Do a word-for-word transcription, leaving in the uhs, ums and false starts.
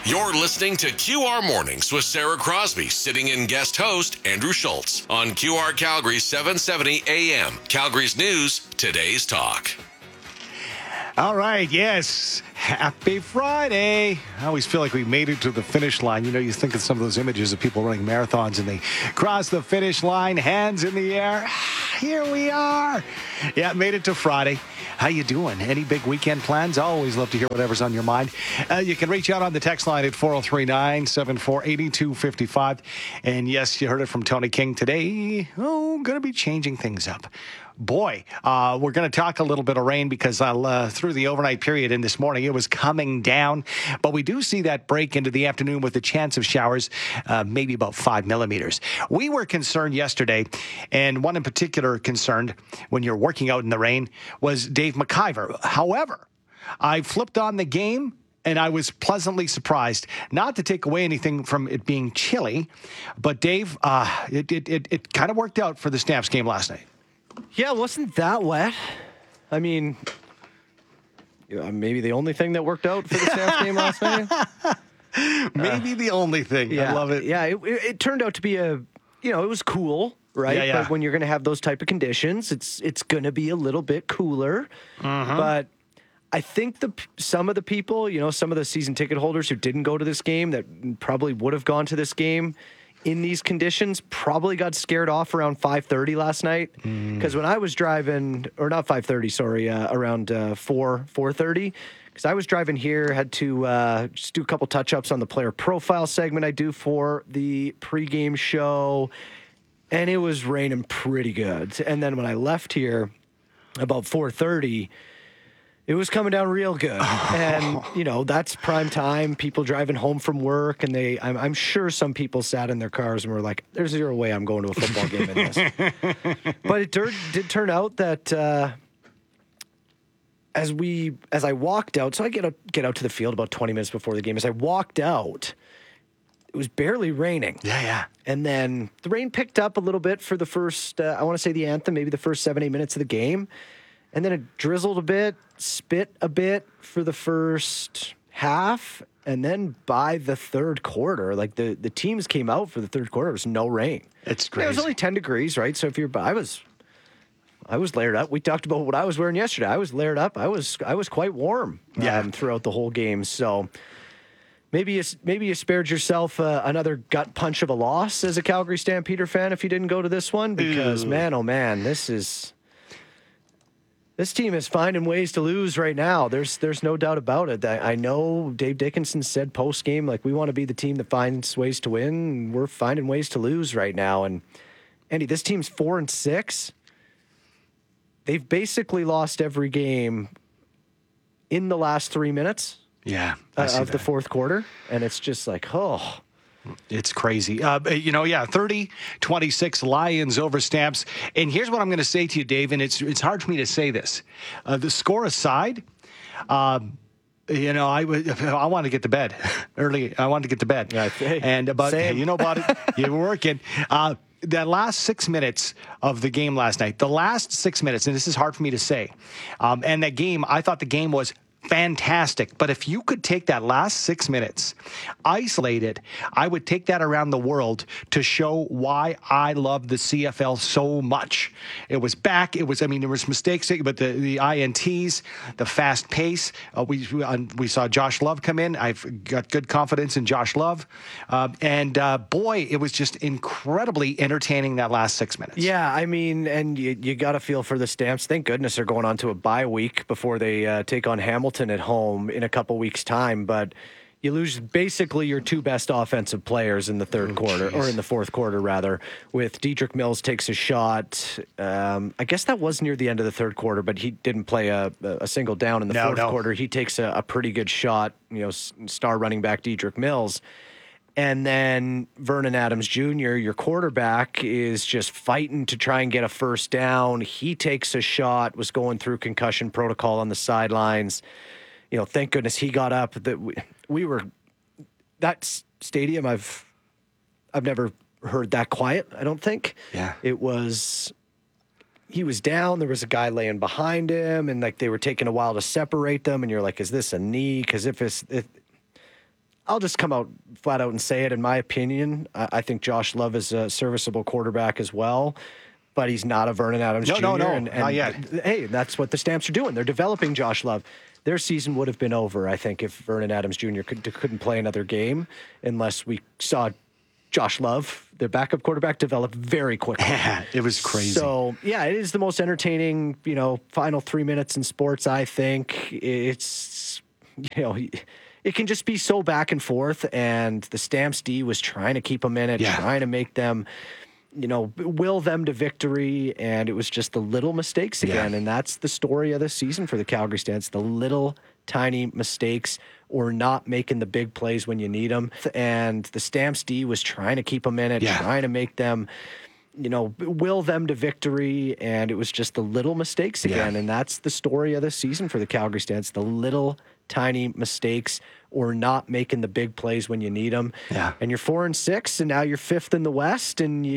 You're listening to Q R Mornings with Sarah Crosby, sitting in guest host Andrew Schultz on Q R Calgary seven seventy A M. Calgary's News, today's talk. All right, yes. Happy Friday. I always feel like we made it to the finish line. You know, you think of some of those images of people running marathons and they cross the finish line, hands in the air. Here we are. Yeah, made it to Friday. How you doing? Any big weekend plans? I always love to hear whatever's on your mind. Uh, you can reach out on the text line at four oh three, nine seven four, eight two five five. And yes, you heard it from Tony King today. Oh, going to be changing things up. Boy, uh, we're going to talk a little bit of rain because uh, through the overnight period and this morning, it was coming down. But we do see that break into the afternoon with the chance of showers, uh, maybe about five millimeters. We were concerned yesterday, and one in particular concerned when you're working out in the rain was Dave McIver. However, I flipped on the game, and I was pleasantly surprised, not to take away anything from it being chilly, but Dave, uh, it, it, it, it kind of worked out for the Stamps game last night. Yeah, it wasn't that wet. I mean, yeah, maybe the only thing that worked out for the Stamps game last night. Maybe uh, the only thing. Yeah, I love it. Yeah, it, it turned out to be a, you know, it was cool, right? Yeah, yeah. But when you're going to have those type of conditions, it's it's going to be a little bit cooler. Mm-hmm. But I think the some of the people, you know, some of the season ticket holders who didn't go to this game that probably would have gone to this game in these conditions probably got scared off around five thirty last night. Because mm. when I was driving, or not five thirty, sorry, uh, around uh, four, four thirty, because I was driving here, had to uh, just do a couple touch-ups on the player profile segment I do for the pregame show, and it was raining pretty good. And then when I left here about four thirty, it was coming down real good. Oh. And, you know, that's prime time, people driving home from work. And they, I'm, I'm sure some people sat in their cars and were like, there's zero way I'm going to a football game in this. But it did, did turn out that uh, as we, as I walked out, so I get out, get out to the field about twenty minutes before the game. As I walked out, it was barely raining. Yeah, yeah. And then the rain picked up a little bit for the first, uh, I want to say the anthem, maybe the first seven, eight minutes of the game. And then it drizzled a bit, spit a bit for the first half, and then by the third quarter, like the, the teams came out for the third quarter, there was no rain. It's crazy. Yeah, it was only ten degrees, right? So if you're, I was, I was layered up. We talked about what I was wearing yesterday. I was layered up. I was, I was quite warm yeah. um, throughout the whole game. So maybe you, maybe you spared yourself uh, another gut punch of a loss as a Calgary Stampeder fan if you didn't go to this one, because Ew. man, oh man, this is. This team is finding ways to lose right now. There's there's no doubt about it. I, I know Dave Dickinson said post-game, like, we want to be the team that finds ways to win, and we're finding ways to lose right now. And, Andy, this team's four and six. They've basically lost every game in the last three minutes yeah, uh, of that. the fourth quarter. And it's just like, oh... It's crazy. Uh, you know, yeah, thirty twenty-six Lions over Stamps. And here's what I'm going to say to you, Dave, and it's it's hard for me to say this. Uh, the score aside, um, you know, I, I want to get to bed early. I wanted to get to bed. Yeah, hey, and about, same. you know about it. You were working. Uh, that last six minutes of the game last night, the last six minutes, and this is hard for me to say, um, and that game, I thought the game was fantastic. But if you could take that last six minutes, isolate it, I would take that around the world to show why I love the C F L so much. It was back. It was, I mean, there was mistakes, but the, the I N Ts, the fast pace. Uh, we we saw Josh Love come in. I've got good confidence in Josh Love. Uh, and uh, boy, it was just incredibly entertaining that last six minutes. Yeah, I mean, and you, you got to feel for the Stamps. Thank goodness they're going on to a bye week before they uh, take on Hamilton at home in a couple weeks' time, but you lose basically your two best offensive players in the third oh, quarter, geez. or in the fourth quarter, rather, with Dedrick Mills takes a shot. Um, I guess that was near the end of the third quarter, but he didn't play a, a single down in the no, fourth no. quarter. He takes a, a pretty good shot, you know, star running back Dedrick Mills. And then Vernon Adams Junior, your quarterback, is just fighting to try and get a first down. He takes a shot, was going through concussion protocol on the sidelines. You know, thank goodness he got up. That we, we were that stadium. I've I've never heard that quiet. I don't think. Yeah. It was. He was down. There was a guy laying behind him, and like they were taking a while to separate them. And you're like, is this a knee? Because if it's, if, I'll just come out flat out and say it. In my opinion, I, I think Josh Love is a serviceable quarterback as well, but he's not a Vernon Adams No, Junior no, no, and, and not yet. Hey, that's what the Stamps are doing. They're developing Josh Love. Their season would have been over, I think, if Vernon Adams Junior Could, couldn't play another game unless we saw Josh Love, their backup quarterback, develop very quickly. Yeah, it was crazy. So, yeah, it is the most entertaining, you know, final three minutes in sports, I think. It's, you know, it can just be so back and forth, and the Stamps D was trying to keep them in it, Yeah. trying to make them, you know, will them to victory, and it was just the little mistakes again, Yeah. and that's the story of the season for the Calgary Stamps, the little tiny mistakes or not making the big plays when you need them, and the Stamps D was trying to keep them in it, Yeah. trying to make them, you know, will them to victory, and it was just the little mistakes again, Yeah. and that's the story of the season for the Calgary Stamps, the little tiny mistakes or not making the big plays when you need them. Yeah. And you're four and six, and now you're fifth in the West, and you